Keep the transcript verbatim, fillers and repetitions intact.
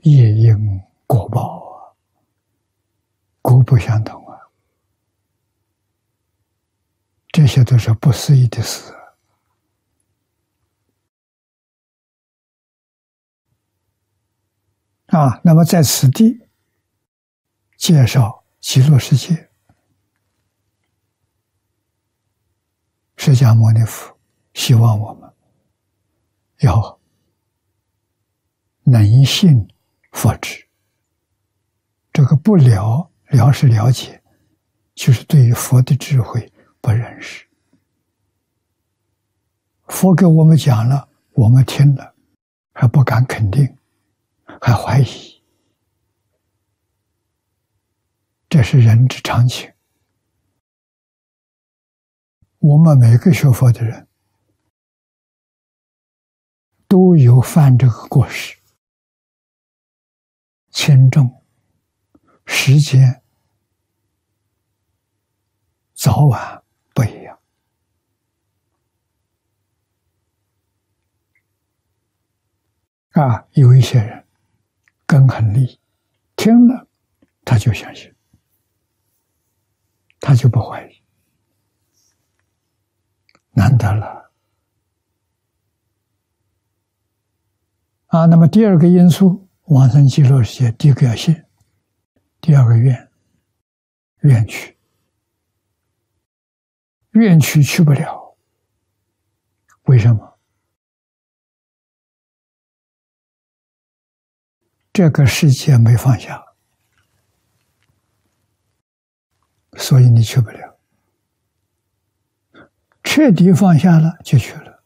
业因果报啊，果不相同啊，这些都是不思议的事啊。那么在此地介绍极乐世界，释迦牟尼佛希望我们要能信佛知。这个不了，了是了解，就是对于佛的智慧不认识。佛给我们讲了，我们听了还不敢肯定，还怀疑，这是人之常情。我们每个学佛的人都有犯这个过失，轻重、时间、早晚不一样。啊，有一些人根很利，听了他就相信，他就不怀疑，难得了。啊，那么第二个因素，往生极乐世界，第一个要信，第二个愿，愿去，愿去去不了，为什么？这个世界没放下，所以你去不了。彻底放下了就去了。